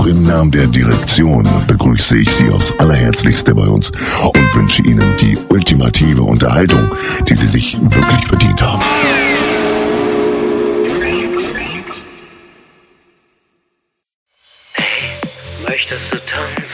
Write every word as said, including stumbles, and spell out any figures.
im Namen der Direktion begrüße ich Sie aufs Allerherzlichste bei uns und wünsche Ihnen die ultimative Unterhaltung, die Sie sich wirklich verdient